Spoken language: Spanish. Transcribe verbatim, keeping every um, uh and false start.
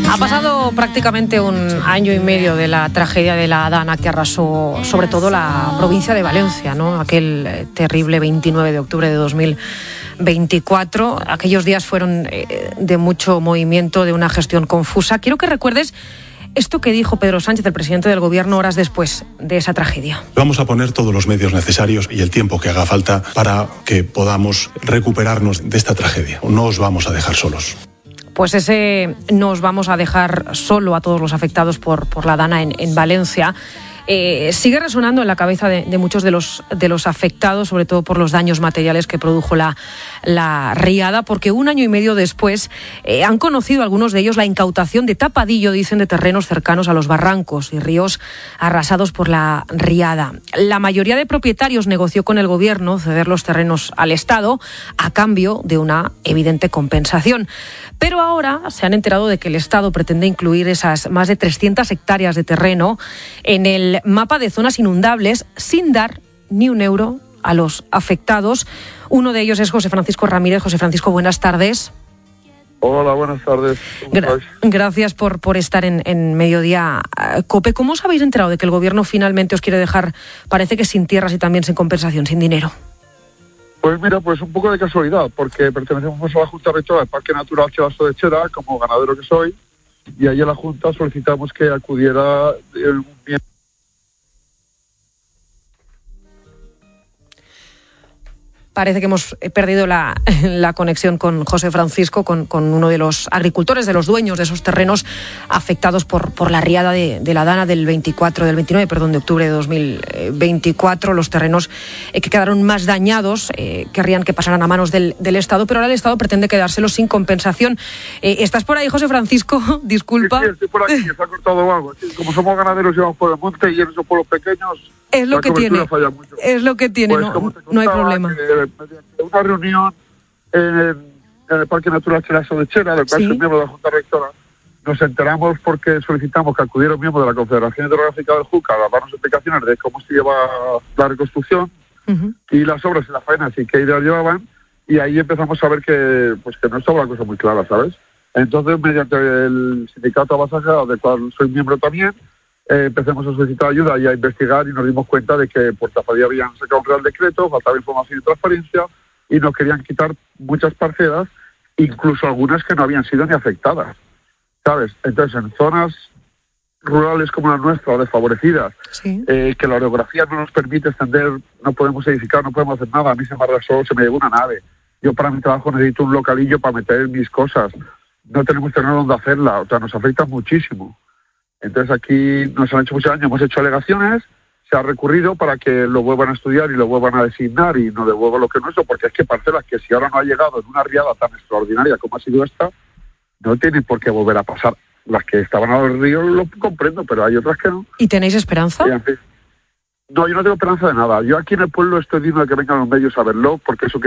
Ha pasado prácticamente un año y medio de la tragedia de la Dana que arrasó sobre todo la provincia de Valencia, ¿no? Aquel terrible veintinueve de octubre de dos mil veinticuatro. Aquellos días fueron eh, de mucho movimiento, de una gestión confusa. Quiero que recuerdes esto que dijo Pedro Sánchez, el presidente del Gobierno, horas después de esa tragedia. Vamos a poner todos los medios necesarios y el tiempo que haga falta para que podamos recuperarnos de esta tragedia. No os vamos a dejar solos. Pues ese nos vamos a dejar solo a todos los afectados por, por la Dana en, en Valencia. Eh, sigue resonando en la cabeza de, de muchos de los, de los afectados, sobre todo por los daños materiales que produjo la, la riada, porque un año y medio después eh, han conocido algunos de ellos la incautación de tapadillo, dicen, de terrenos cercanos a los barrancos y ríos arrasados por la riada. La mayoría de propietarios negoció con el Gobierno ceder los terrenos al Estado a cambio de una evidente compensación. Pero ahora se han enterado de que el Estado pretende incluir esas más de trescientas hectáreas de terreno en el mapa de zonas inundables sin dar ni un euro a los afectados. Uno de ellos es José Francisco Ramírez. José Francisco, buenas tardes. Hola, buenas tardes. Gra- gracias por, por estar en, en Mediodía Cope. ¿Cómo os habéis enterado de que el Gobierno finalmente os quiere dejar, parece que sin tierras y también sin compensación, sin dinero? Pues mira, pues un poco de casualidad, porque pertenecemos a la Junta Rectora del Parque Natural Chelazo de Chera, como ganadero que soy, y ahí en la Junta solicitamos que acudiera un miembro. Parece que hemos perdido la, la conexión con José Francisco, con, con uno de los agricultores, de los dueños de esos terrenos afectados por, por la riada de, de la Dana del veinticuatro, del veintinueve, perdón, de octubre de dos mil veinticuatro. Los terrenos eh, que quedaron más dañados eh, querrían que pasaran a manos del, del Estado, pero ahora el Estado pretende quedárselos sin compensación. Eh, ¿Estás por ahí, José Francisco? Disculpa. Sí, sí, estoy por aquí, se ha cortado algo. Como somos ganaderos y vamos por el monte y en esos pueblos pequeños, es lo que tiene. Es lo que tiene, pues, no, contaba, no hay problema. Que, mediante una reunión en el, en el Parque Natural Chelazo de Chera, del cual ¿Sí? soy miembro de la Junta Rectora, nos enteramos porque solicitamos que acudiera un miembro de la Confederación Hidrográfica del Júcar a darnos explicaciones de cómo se lleva la reconstrucción uh-huh. y las obras y las faenas y qué ideas llevaban, y ahí empezamos a ver que pues que no estaba la cosa muy clara, ¿sabes? Entonces, mediante el sindicato Abasaja, del cual soy miembro también, Eh, empecemos a solicitar ayuda y a investigar, y nos dimos cuenta de que por tapadía habían sacado un real decreto, faltaba información y transparencia, y nos querían quitar muchas parcelas, incluso algunas que no habían sido ni afectadas, ¿sabes? Entonces, en zonas rurales como la nuestra, desfavorecidas, sí. eh, que la orografía no nos permite extender, no podemos edificar, no podemos hacer nada. A mí se me arrasó, se me llegó una nave. Yo para mi trabajo necesito un localillo para meter mis cosas. No tenemos terreno donde hacerla, o sea, nos afecta muchísimo. Entonces aquí nos han hecho mucho daño, hemos hecho alegaciones, se ha recurrido para que lo vuelvan a estudiar y lo vuelvan a designar y nos devuelvan lo que es nuestro, porque es que parcelas que si ahora no ha llegado en una riada tan extraordinaria como ha sido esta, no tienen por qué volver a pasar. Las que estaban a los ríos lo comprendo, pero hay otras que no. ¿Y tenéis esperanza? Y, en fin, no, yo no tengo esperanza de nada. Yo aquí en el pueblo estoy digno de que vengan los medios a verlo, porque eso que